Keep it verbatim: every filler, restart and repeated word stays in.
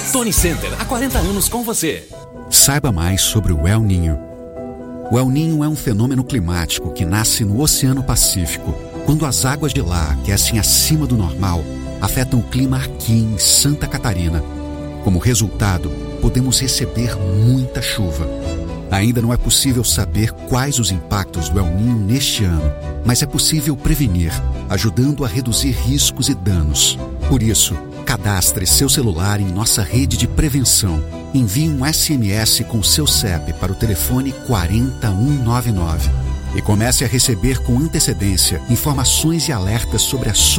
Tony Center, há quarenta anos com você. Saiba mais sobre o El Niño. O El Niño é um fenômeno climático que nasce no Oceano Pacífico, quando as águas de lá aquecem acima do normal, afetam o clima aqui em Santa Catarina. Como resultado, podemos receber muita chuva. Ainda não é possível saber quais os impactos do El Niño neste ano, mas é possível prevenir, ajudando a reduzir riscos e danos. Por isso, cadastre seu celular em nossa rede de prevenção. Envie um S M S com seu C E P para o telefone quatro zero um nove nove e comece a receber com antecedência informações e alertas sobre a sua